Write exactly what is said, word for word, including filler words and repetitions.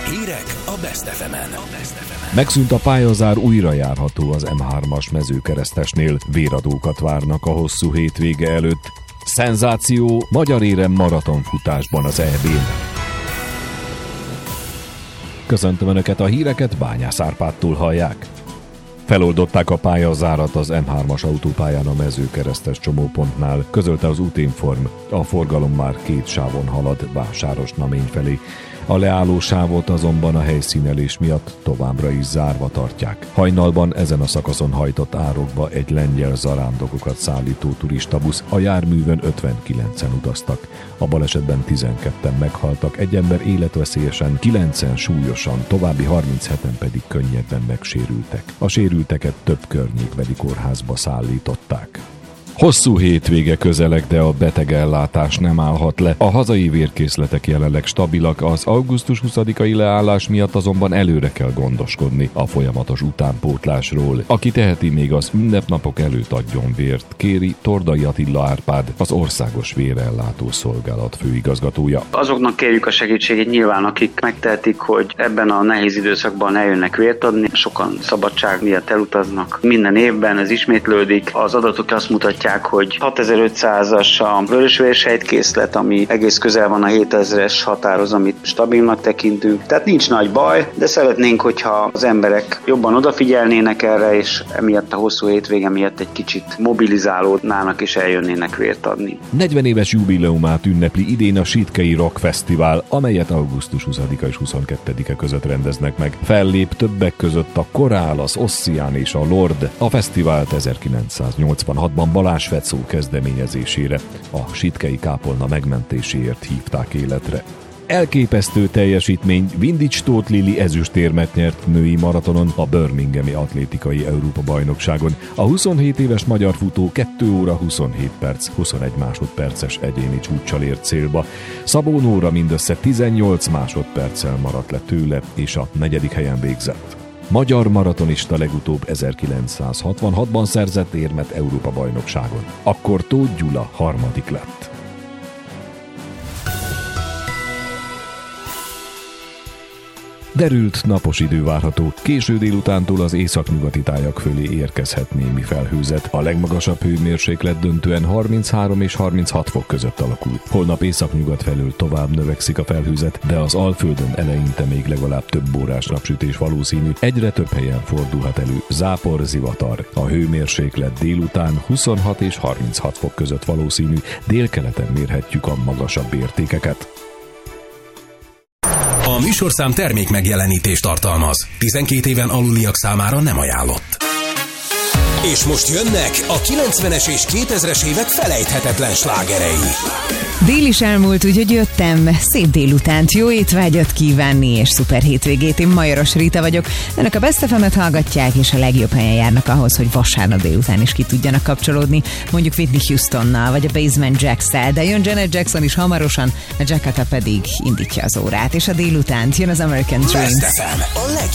Hírek a Best ef emen. Megszűnt a pályazár, újra járható az em hármas mezőkeresztesnél. Véradókat várnak a hosszú hétvége előtt. Szenzáció, magyar érem maratonfutásban az é bén. Köszöntöm Önöket, a híreket Bányász Árpádtól hallják. Feloldották a pályazárat az em hármas autópályán a mezőkeresztes csomópontnál, közölte az Útinform. A forgalom már két sávon halad Vásáros-Namény felé. A leálló sávot azonban a helyszínelés miatt továbbra is zárva tartják. Hajnalban ezen a szakaszon hajtott árokba egy lengyel zarándokokat szállító turistabusz, a járművön ötvenkilencen utaztak. A balesetben tizenketten meghaltak, egy ember életveszélyesen, kilencen súlyosan, további harmincheten pedig könnyebben megsérültek. A sérülteket több környékbeli kórházba szállították. Hosszú hétvége közeleg, de a betegellátás nem állhat le. A hazai vérkészletek jelenleg stabilak, az augusztus huszadikai leállás miatt azonban előre kell gondoskodni a folyamatos utánpótlásról. Aki teheti, még az ünnepnapok előtt adjon vért, kéri Tordai Attila Árpád, az Országos Vérellátó Szolgálat főigazgatója. Azoknak kérjük a segítségét nyilván, akik megtehetik, hogy ebben a nehéz időszakban eljönnek vért adni. Sokan szabadság miatt elutaznak. Minden évben ez ismétlődik. Az adatok azt mutatják, hogy hatezer-ötszázas a vörösvérsejtkészlet, ami egész közel van a hétezres határhoz, amit stabilnak tekintünk. Tehát nincs nagy baj, de szeretnénk, hogyha az emberek jobban odafigyelnének erre, és emiatt a hosszú hétvége miatt egy kicsit mobilizálódnának és eljönnének vért adni. negyven éves jubileumát ünnepli idén a Sitkei Rock Fesztivál, amelyet augusztus huszadika és huszonkettedike között rendeznek meg. Fellép többek között a Korál, az Ossian és a Lord. A fesztivált ezerkilencszáznyolcvanhatban Balázs Fecó kezdeményezésére, a sitkei kápolna megmentéséért hívták életre. Elképesztő teljesítmény, Vindics Tóth Lili ezüstérmet nyert női maratonon a Birminghami Atlétikai Európa-bajnokságon. A huszonhét éves magyar futó kettő óra huszonhét perc, huszonegy másodperces egyéni csúccsal ért célba. Szabó Nóra mindössze tizennyolc másodperccel maradt le tőle, és a negyedik helyen végzett. Magyar maratonista legutóbb ezerkilencszázhatvanhatban szerzett érmet Európa-bajnokságon. Akkor Tóth Gyula harmadik lett. Derült, napos idő várható. Késő délutántól az északnyugati tájak fölé érkezhet némi felhőzet. A legmagasabb hőmérséklet döntően harminchárom és harminchat fok között alakul. Holnap északnyugat felől tovább növekszik a felhőzet, de az Alföldön eleinte még legalább több órás napsütés valószínű. Egyre több helyen fordulhat elő zápor, zivatar. A hőmérséklet délután huszonhat és harminchat fok között valószínű. Délkeleten mérhetjük a magasabb értékeket. A műsorszám termék megjelenítést tartalmaz. tizenkét éven aluliak számára nem ajánlott. És most jönnek a kilencvenes és kétezres évek felejthetetlen slágerei. Dél is elmúlt, úgyhogy jöttem. Szép délutánt, jó étvágyat kívánni és szuper hétvégét. Én Majoros Rita vagyok. Önök a Best ef emet hallgatják, és a legjobb helyen járnak ahhoz, hogy vasárnap délután is ki tudjanak kapcsolódni. Mondjuk Whitney Houstonnal, vagy a Basement Jacks-szel, de jön Janet Jackson is hamarosan, a Jackata pedig indítja az órát. És a délutánt jön az American Dreams. Best ef em, a